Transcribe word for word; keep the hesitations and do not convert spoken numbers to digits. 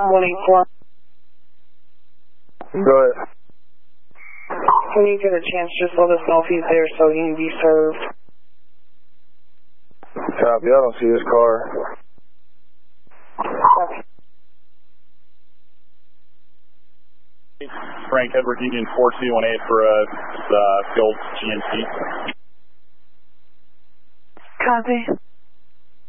one eight four. Go ahead. When you get a chance, just let us know if he's there so he can be served. Copy, I don't see his car. Okay. Frank Edward Union four two one eight for a uh, uh, Field G M C. Copy.